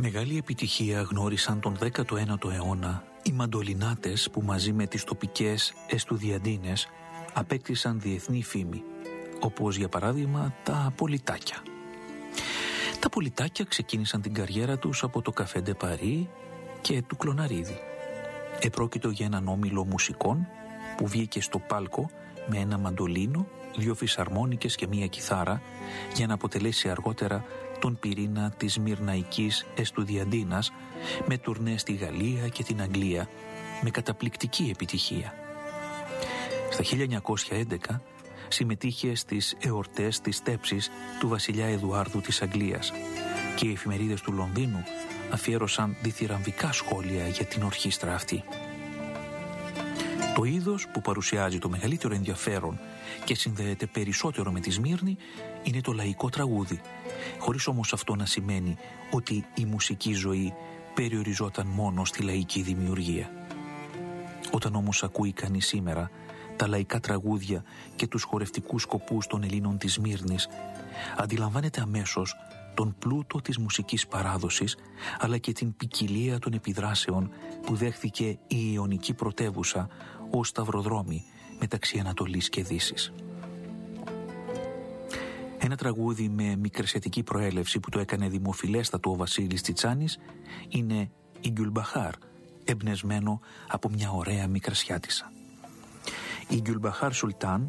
Μεγάλη επιτυχία γνώρισαν τον 19ο αιώνα οι μαντολινάτες που μαζί με τις τοπικές εστουδιαντίνες απέκτησαν διεθνή φήμη, όπως για παράδειγμα τα πολιτάκια. Τα πολιτάκια ξεκίνησαν την καριέρα τους από το Καφέ ντε Παρί και του Κλωναρίδη. Επρόκειτο για έναν όμιλο μουσικών που βγήκε στο πάλκο με ένα μαντολίνο, 2 φυσαρμόνικες και 1 κιθάρα για να αποτελέσει αργότερα τον πυρήνα της Μυρναϊκής Εστουδιαντίνας με τουρνέ στη Γαλλία και την Αγγλία με καταπληκτική επιτυχία. Στα 1911 συμμετείχε στις εορτές της τέψης του βασιλιά Εδουάρδου της Αγγλίας και οι εφημερίδες του Λονδίνου αφιέρωσαν διθυραμβικά σχόλια για την ορχήστρα αυτή. Το είδος που παρουσιάζει το μεγαλύτερο ενδιαφέρον και συνδέεται περισσότερο με τη Σμύρνη είναι το λαϊκό τραγούδι, χωρίς όμως αυτό να σημαίνει ότι η μουσική ζωή περιοριζόταν μόνο στη λαϊκή δημιουργία. Όταν όμως ακούει κανείς σήμερα τα λαϊκά τραγούδια και τους χορευτικούς σκοπούς των Ελλήνων της Σμύρνης, αντιλαμβάνεται αμέσως τον πλούτο της μουσικής παράδοσης, αλλά και την ποικιλία των επιδράσεων που δέχθηκε η Ιωνική πρωτεύουσα ως σταυροδρόμι μεταξύ Ανατολής και Δύσης. Ένα τραγούδι με μικρασιατική προέλευση που το έκανε δημοφιλέστατο ο Βασίλης Τσιτσάνης είναι η Γκιουλμπαχάρ, εμπνευσμένο από μια ωραία μικρασιάτισσα. Η Γκιουλμπαχάρ Σουλτάν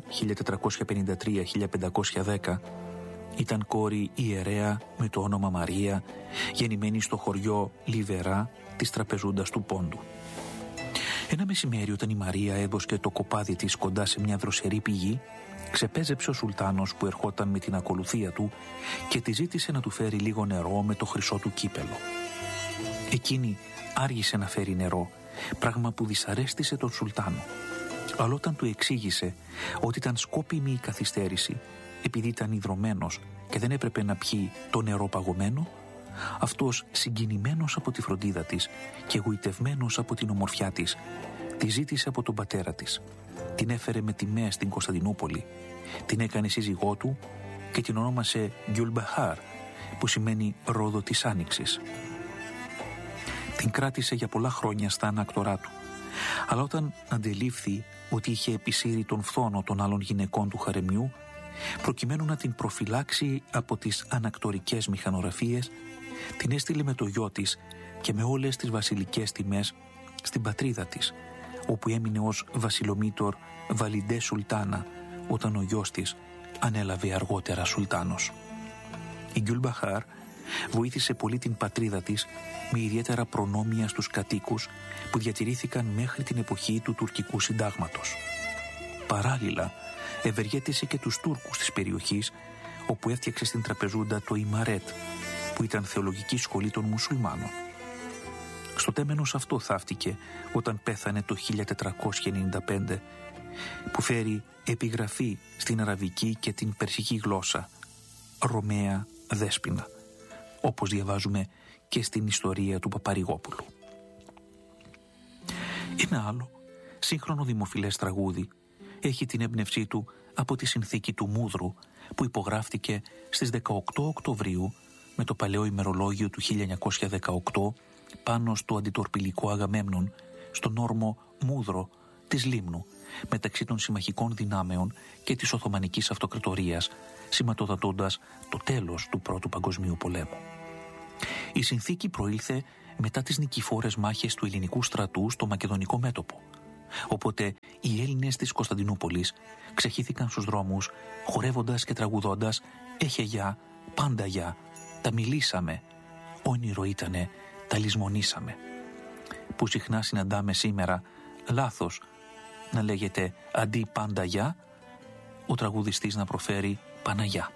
1453-1510 ήταν κόρη ιερέα με το όνομα Μαρία, γεννημένη στο χωριό Λιβερά της τραπεζούντας του Πόντου. Ένα μεσημέρι, όταν η Μαρία έδωσκε το κοπάδι της κοντά σε μια δροσερή πηγή, ξεπέζεψε ο Σουλτάνος που ερχόταν με την ακολουθία του και τη ζήτησε να του φέρει λίγο νερό με το χρυσό του κύπελο. Εκείνη άργησε να φέρει νερό, πράγμα που δυσαρέστησε τον Σουλτάνο. Αλλά όταν του εξήγησε ότι ήταν σκόπιμη η καθυστέρηση, επειδή ήταν ιδρωμένος και δεν έπρεπε να πιει το νερό παγωμένο, αυτός, συγκινημένος από τη φροντίδα της και εγωιτευμένος από την ομορφιά της, τη ζήτησε από τον πατέρα της. Την έφερε με τιμές στην Κωνσταντινούπολη, την έκανε σύζυγό του και την ονόμασε Γκιουλμπαχάρ, που σημαίνει ρόδο της άνοιξης. Την κράτησε για πολλά χρόνια στα ανάκτορά του, αλλά όταν αντελήφθη ότι είχε επισύρει τον φθόνο των άλλων γυναικών του χαρεμιού, προκειμένου να την προφυλάξει από τις ανακτορικές μηχανογραφίες, την έστειλε με το γιο της και με όλες τις βασιλικές τιμές στην πατρίδα της, όπου έμεινε ως βασιλομήτωρ Βαλιντέ Σουλτάνα, όταν ο γιος της ανέλαβε αργότερα Σουλτάνος. Η Γκιουλμπαχάρ βοήθησε πολύ την πατρίδα της με ιδιαίτερα προνόμια στους κατοίκους που διατηρήθηκαν μέχρι την εποχή του τουρκικού συντάγματος. Παράλληλα, ευεργέτησε και τους Τούρκους της περιοχής, όπου έφτιαξε στην τραπεζούντα το Ιμαρέτ, που ήταν θεολογική σχολή των μουσουλμάνων. Στο τέμενος αυτό θαύτηκε όταν πέθανε το 1495, που φέρει επιγραφή στην αραβική και την περσική γλώσσα, Ρωμαία Δέσποινα, όπως διαβάζουμε και στην ιστορία του Παπαρηγόπουλου. Ένα άλλο σύγχρονο δημοφιλές τραγούδι έχει την έμπνευσή του από τη συνθήκη του Μούδρου, που υπογράφτηκε στις 18 Οκτωβρίου με το παλαιό ημερολόγιο του 1918 πάνω στο αντιτορπιλικό Αγαμέμνον, στον όρμο Μούδρο της Λίμνου, μεταξύ των συμμαχικών δυνάμεων και της Οθωμανικής Αυτοκρατορίας, σηματοδοτώντας το τέλος του Πρώτου Παγκοσμίου Πολέμου. Η συνθήκη προήλθε μετά τις νικηφόρες μάχες του ελληνικού στρατού στο μακεδονικό μέτωπο. Οπότε οι Έλληνες της Κωνσταντινούπολης ξεχύθηκαν στους δρόμους, χορεύοντας και τραγουδώντας «Έχε γεια, πάντα γεια, τα μιλήσαμε, όνειρο ήτανε, τα λησμονήσαμε», που συχνά συναντάμε σήμερα λάθος να λέγεται αντί πάντα γεια, ο τραγουδιστής να προφέρει Παναγιά.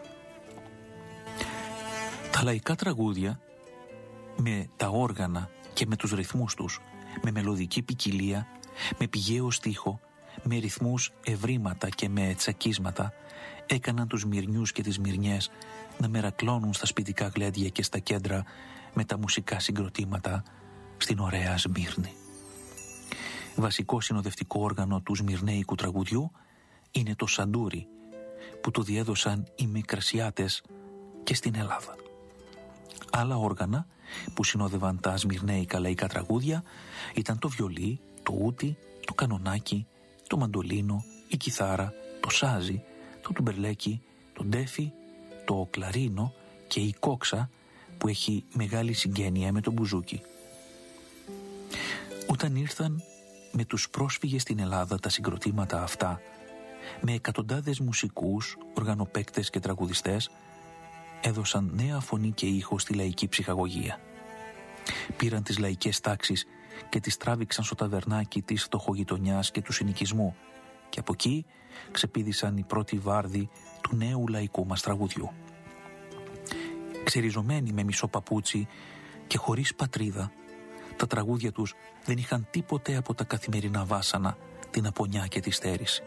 Τα λαϊκά τραγούδια με τα όργανα και με τους ρυθμούς τους, με μελωδική ποικιλία, με πηγαίο στίχο, με ρυθμούς ευρήματα και με τσακίσματα, έκαναν τους Μυρνιούς και τις Μυρνιές να μερακλώνουν στα σπιτικά γλέντια και στα κέντρα με τα μουσικά συγκροτήματα στην ωραία Σμύρνη. Βασικό συνοδευτικό όργανο του σμυρνέικου τραγουδιού είναι το σαντούρι, που το διέδωσαν οι Μικρασιάτες και στην Ελλάδα. Άλλα όργανα που συνόδευαν τα σμυρνέικα λαϊκά τραγούδια ήταν το βιολί, το ούτι, το κανονάκι, το μαντολίνο, η κιθάρα, το σάζι, το τουμπερλέκι, το ντέφι, το κλαρίνο και η κόξα που έχει μεγάλη συγγένεια με το μπουζούκι. Όταν ήρθαν με τους πρόσφυγες στην Ελλάδα τα συγκροτήματα αυτά, με εκατοντάδες μουσικούς, οργανοπαίκτες και τραγουδιστές, έδωσαν νέα φωνή και ήχο στη λαϊκή ψυχαγωγία. Πήραν τις λαϊκές τάξεις και τις τράβηξαν στο ταβερνάκι της φτωχογειτονιάς και του συνοικισμού και από εκεί ξεπήδησαν οι πρώτοι βάρδοι του νέου λαϊκού μας τραγουδιού. Ξεριζωμένοι με μισό παπούτσι και χωρίς πατρίδα, τα τραγούδια τους δεν είχαν τίποτε από τα καθημερινά βάσανα, την απονιά και τη στέρηση.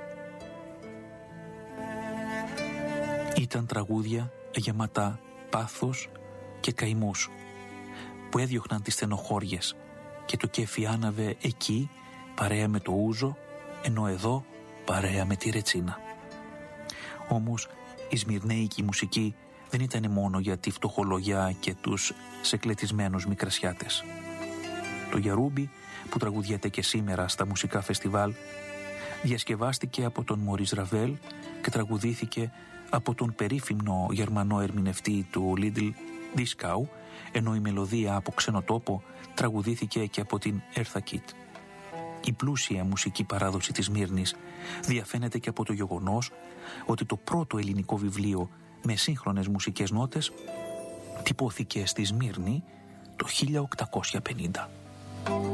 Ήταν τραγούδια γεμάτα πάθος και καημούς που έδιωχναν τις στενοχώριες και το κέφι άναβε εκεί παρέα με το ούζο, ενώ εδώ παρέα με τη ρετσίνα. Όμως η σμυρνέικη μουσική δεν ήταν μόνο για τη φτωχολογιά και τους σεκλετισμένους μικρασιάτες. Το γιαρούμπι που τραγουδιέται και σήμερα στα μουσικά φεστιβάλ διασκευάστηκε από τον Μωρίς Ραβέλ και τραγουδήθηκε από τον περίφημο γερμανό ερμηνευτή του Λίντλ Δισκάου, ενώ η μελωδία από ξενοτόπο τραγουδήθηκε και από την Έρθα Κίτ. Η πλούσια μουσική παράδοση της Σμύρνης διαφαίνεται και από το γεγονός ότι το πρώτο ελληνικό βιβλίο με σύγχρονες μουσικές νότες τυπώθηκε στη Σμύρνη το 1850.